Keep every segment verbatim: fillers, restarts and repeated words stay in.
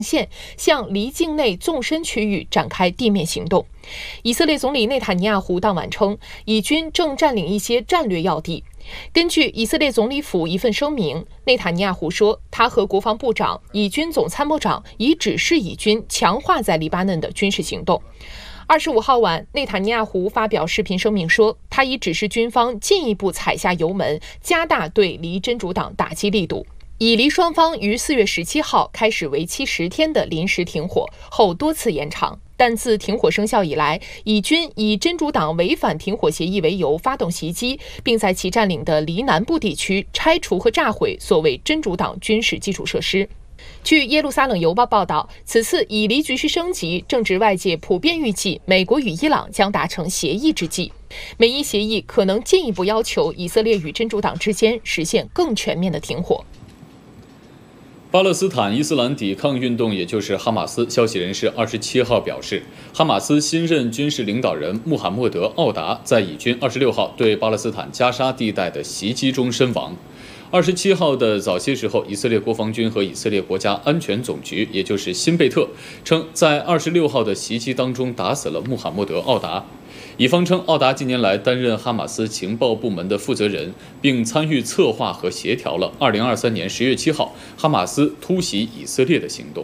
线向离境内纵深区域展开地面行动。以色列总理内塔尼亚胡当晚称，以军正占领一些战略要地。根据以色列总理府一份声明，内塔尼亚胡说，他和国防部长、以军总参谋长已指示以军强化在黎巴嫩的军事行动。二十五号晚，内塔尼亚胡发表视频声明说，他已指示军方进一步踩下油门，加大对黎真主党打击力度。以黎双方于四月十七号开始为期十天的临时停火，后多次延长。但自停火生效以来，以军以真主党违反停火协议为由发动袭击，并在其占领的黎南部地区拆除和炸毁所谓真主党军事基础设施。据耶路撒冷邮报报道，此次以黎局势升级，正值外界普遍预计美国与伊朗将达成协议之际。美伊协议可能进一步要求以色列与真主党之间实现更全面的停火。 巴勒斯坦伊斯兰抵抗运动，也就是哈马斯消息人士二十七号表示，哈马斯新任军事领导人穆罕默德·奥达在以军二十六号对巴勒斯坦加沙地带的袭击中身亡。二十七号的早些时候，以色列国防军和以色列国家安全总局，也就是辛贝特，称在二十六号的袭击当中打死了穆罕默德·奥达。以方称，奥达近年来担任哈马斯情报部门的负责人，并参与策划和协调了二零二三年十月七号哈马斯突袭以色列的行动。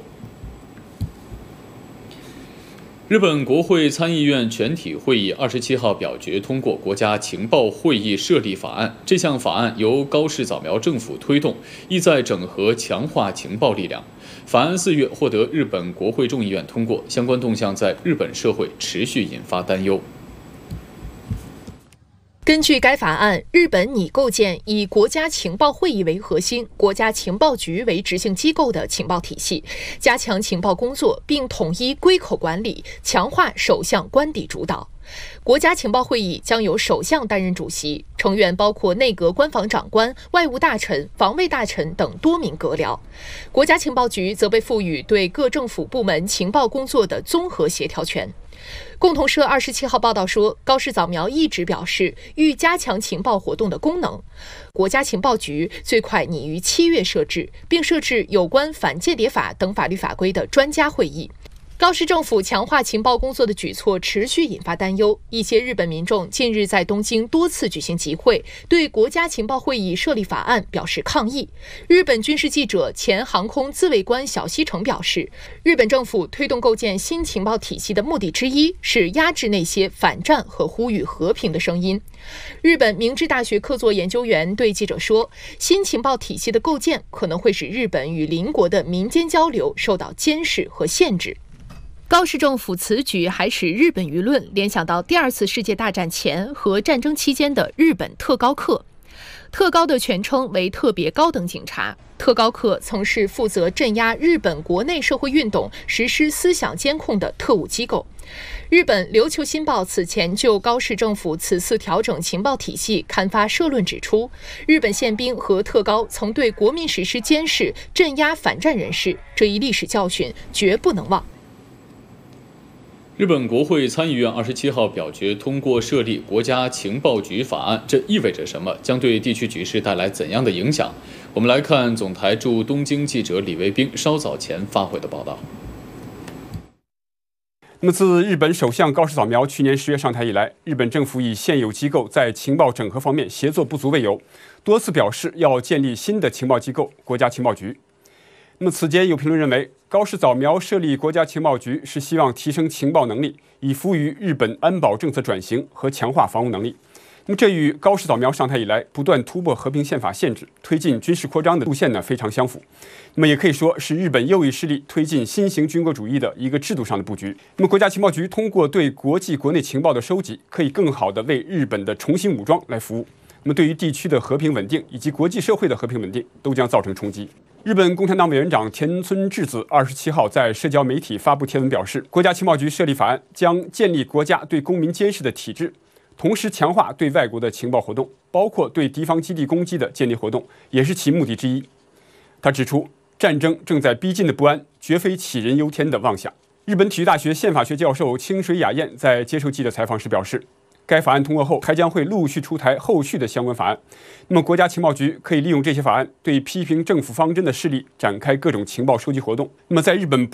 日本国会参议院全体会议二十七号表决通过国家情报会议设立法案。这项法案由高市早苗政府推动，意在整合强化情报力量。法案四月获得日本国会众议院通过，相关动向在日本社会持续引发担忧。 根据该法案，日本拟构建以国家情报会议为核心、国家情报局为执行机构的情报体系，加强情报工作，并统一归口管理，强化首相官邸主导。国家情报会议将由首相担任主席，成员包括内阁官房长官、外务大臣、防卫大臣等多名阁僚。国家情报局则被赋予对各政府部门情报工作的综合协调权。共同社二十七号报道说，高市早苗一直表示欲加强情报活动的功能。国家情报局最快拟于七月设置，并设置有关反间谍法等法律法规的专家会议。高市政府强化情报工作的举措持续引发担忧，一些日本民众近日在东京多次举行集会，对国家情报会议设立法案表示抗议。日本军事记者、前航空自卫官小西成表示，日本政府推动构建新情报体系的目的之一是压制那些反战和呼吁和平的声音。日本明治大学客座研究员对记者说，新情报体系的构建可能会使日本与邻国的民间交流受到监视和限制。高市政府此举还使日本舆论联想到第二次世界大战前和战争期间的日本特高课。特高的全称为特别高等警察。特高课曾是负责镇压日本国内社会运动、实施思想监控的特务机构。日本琉球新报此前就高市政府此次调整情报体系刊发社论指出，日本宪兵和特高曾对国民实施监视、镇压反战人士，这一历史教训绝不能忘。 日本国会参议院二十七号表决通过设立国家情报局法案，这意味着什么？将对地区局势带来怎样的影响？我们来看总台驻东京记者李卫兵稍早前发回的报道。 那么，自日本首相高市早苗去年十月上台以来，日本政府以现有机构在情报整合方面协作不足为由，多次表示要建立新的情报机构——国家情报局。那么，此间有评论认为，高市早苗设立国家情报局是希望提升情报能力，以服务于日本安保政策转型和强化防务能力。那么，这与高市早苗上台以来不断突破和平宪法限制、推进军事扩张的路线呢非常相符。那么，也可以说是日本右翼势力推进新型军国主义的一个制度上的布局。那么，国家情报局通过对国际国内情报的收集，可以更好地为日本的重新武装来服务。那么，对于地区的和平稳定以及国际社会的和平稳定，都将造成冲击。日本共产党委员长田村智子二十七号在社交媒体发布贴文表示，国家情报局设立法案将建立国家对公民监视的体制，同时强化对外国的情报活动，包括对敌方基地攻击的间谍活动，也是其目的之一。他指出，战争正在逼近的不安，绝非杞人忧天的妄想。日本体育大学宪法学教授清水雅彦在接受记者采访时表示，该法案通过后，还将会陆续出台后续的相关法案。那么，国家情报局可以利用这些法案，对批评政府方针的势力展开各种情报收集活动。那么，在日本不